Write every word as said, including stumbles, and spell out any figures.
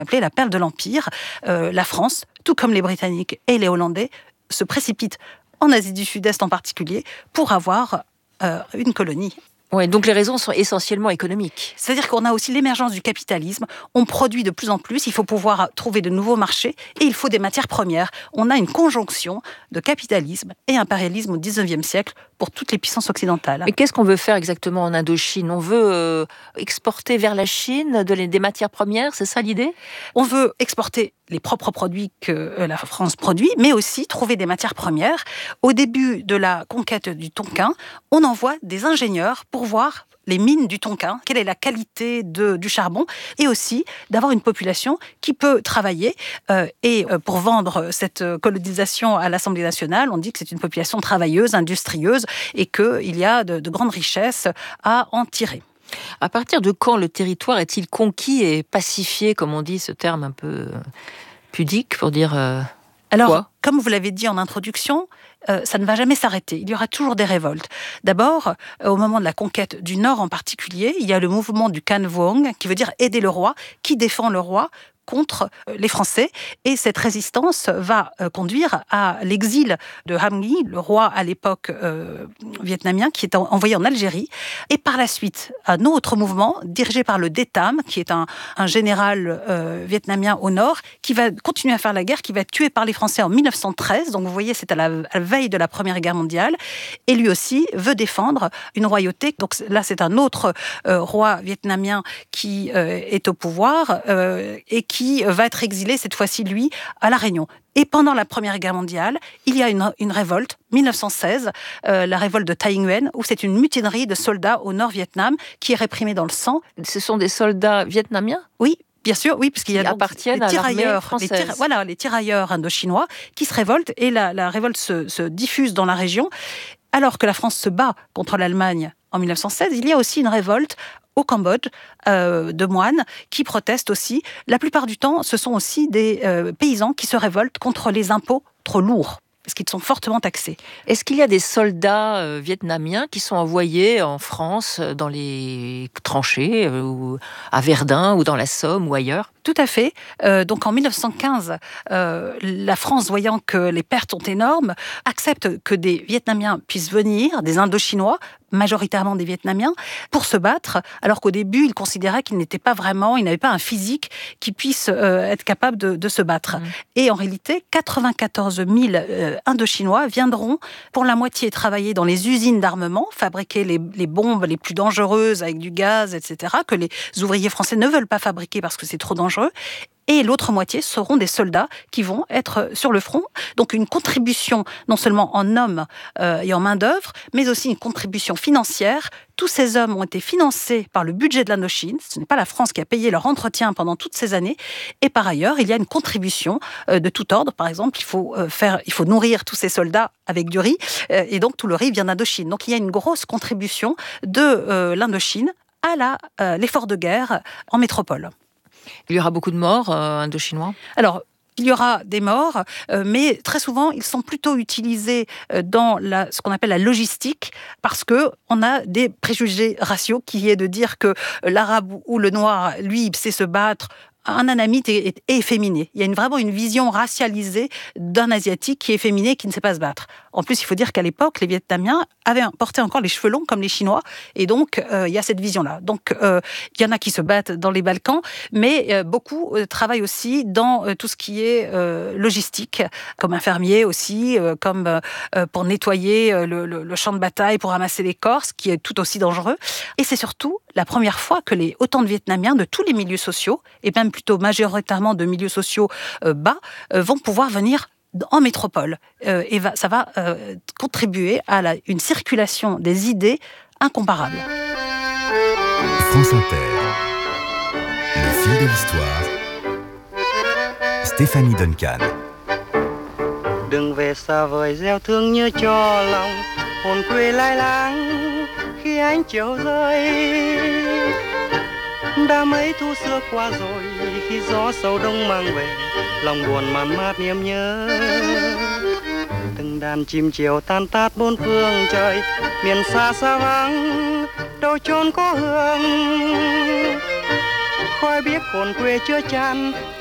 appelée la perle de l'Empire. Euh, la France, tout comme les Britanniques et les Hollandais, se précipite en Asie du Sud-Est en particulier pour avoir euh, une colonie. Ouais, donc les raisons sont essentiellement économiques. C'est-à-dire qu'on a aussi l'émergence du capitalisme, on produit de plus en plus, il faut pouvoir trouver de nouveaux marchés et il faut des matières premières. On a une conjonction de capitalisme et impérialisme au dix-neuvième siècle pour toutes les puissances occidentales. Mais qu'est-ce qu'on veut faire exactement en Indochine ? On veut euh, exporter vers la Chine de les, des matières premières, c'est ça l'idée ? On veut exporter les propres produits que la France produit, mais aussi trouver des matières premières. Au début de la conquête du Tonkin, on envoie des ingénieurs pour voir les mines du Tonkin, quelle est la qualité de, du charbon, et aussi d'avoir une population qui peut travailler. Euh, et euh, pour vendre cette colonisation à l'Assemblée nationale, on dit que c'est une population travailleuse, industrieuse, et qu'il y a de, de grandes richesses à en tirer. À partir de quand le territoire est-il conquis et pacifié, comme on dit, ce terme un peu pudique pour dire euh, Alors, quoi ? Comme vous l'avez dit en introduction, euh, ça ne va jamais s'arrêter. Il y aura toujours des révoltes. D'abord, euh, au moment de la conquête du Nord en particulier, il y a le mouvement du Khan Vuong, qui veut dire aider le roi, qui défend le roi contre les Français. Et cette résistance va euh, conduire à l'exil de Ham Nghi, le roi à l'époque euh, vietnamien, qui est en, envoyé en Algérie. Et par la suite, un autre mouvement dirigé par le De Tam, qui est un, un général euh, vietnamien au nord, qui va continuer à faire la guerre, qui va être tué par les Français en mille neuf cent treize. Donc vous voyez, c'est à la, à la veille de la Première Guerre mondiale. Et lui aussi veut défendre une royauté. Donc là, c'est un autre euh, roi vietnamien qui euh, est au pouvoir euh, et qui va être exilé, cette fois-ci, lui, à La Réunion. Et pendant la Première Guerre mondiale, il y a une, une révolte, mille neuf cent seize, euh, la révolte de Tay Nguyen, où c'est une mutinerie de soldats au Nord-Vietnam qui est réprimée dans le sang. Ce sont des soldats vietnamiens ? Oui. Bien sûr, oui, parce qu'il y a qui appartiennent les tirailleurs, à l'armée française. Les tira- voilà, les tirailleurs indochinois qui se révoltent et la, la révolte se, se diffuse dans la région. Alors que la France se bat contre l'Allemagne en mille neuf cent seize, il y a aussi une révolte au Cambodge, euh, de moines qui protestent aussi. La plupart du temps, ce sont aussi des euh, paysans qui se révoltent contre les impôts trop lourds, parce qu'ils sont fortement taxés. Est-ce qu'il y a des soldats euh, vietnamiens qui sont envoyés en France dans les tranchées, euh, ou à Verdun, ou dans la Somme, ou ailleurs ? Tout à fait. Euh, donc en mille neuf cent quinze, euh, la France, voyant que les pertes sont énormes, accepte que des Vietnamiens puissent venir, des Indochinois, majoritairement des Vietnamiens, pour se battre, alors qu'au début, ils considéraient qu'ils n'étaient pas vraiment, ils n'avaient pas un physique qui puisse euh, être capable de, de se battre. Mmh. Et en réalité, quatre-vingt-quatorze mille euh, Indochinois viendront pour la moitié travailler dans les usines d'armement, fabriquer les, les bombes les plus dangereuses avec du gaz, et cetera, que les ouvriers français ne veulent pas fabriquer parce que c'est trop dangereux. Et l'autre moitié seront des soldats qui vont être sur le front. Donc une contribution non seulement en hommes euh, et en main-d'œuvre, mais aussi une contribution financière. Tous ces hommes ont été financés par le budget de l'Indochine. Ce n'est pas la France qui a payé leur entretien pendant toutes ces années. Et par ailleurs, il y a une contribution euh, de tout ordre. Par exemple, il faut, euh, faire, il faut nourrir tous ces soldats avec du riz. Euh, et donc tout le riz vient d'Indochine. Donc il y a une grosse contribution de euh, l'Indochine à la, euh, l'effort de guerre en métropole. Il y aura beaucoup de morts euh, indochinois ? Alors, il y aura des morts, euh, mais très souvent, ils sont plutôt utilisés euh, dans la, ce qu'on appelle la logistique, parce qu'on a des préjugés raciaux, qui est de dire que l'arabe ou le noir, lui, sait se battre. Un anamite est, est, est efféminé. Il y a une, vraiment une vision racialisée d'un asiatique qui est efféminé et qui ne sait pas se battre. En plus, il faut dire qu'à l'époque, les Vietnamiens avaient porté encore les cheveux longs comme les Chinois, et donc euh, il y a cette vision-là. Donc euh, il y en a qui se battent dans les Balkans, mais euh, beaucoup euh, travaillent aussi dans euh, tout ce qui est euh, logistique, comme infirmiers aussi, euh, comme euh, pour nettoyer euh, le, le, le champ de bataille, pour ramasser l'écorce, qui est tout aussi dangereux. Et c'est surtout la première fois que les, autant de Vietnamiens de tous les milieux sociaux, et même plutôt majoritairement de milieux sociaux euh, bas, euh, vont pouvoir venir en métropole. Euh, et va, ça va euh, contribuer à la, une circulation des idées incomparable. France Inter. Le fil de l'histoire. Stéphanie Duncan. Đừng về xa vời gieo thương như cho lòng hồn quê lai láng khi ánh chiều rơi. Đã mấy thu xưa qua rồi khi gió sầu đông mang về lòng buồn man mát niềm nhớ. Từng đàn chim chiều tan tát bốn phương trời miền xa xa vắng đâu chốn có hương. khói biếc hồn quê chứa chan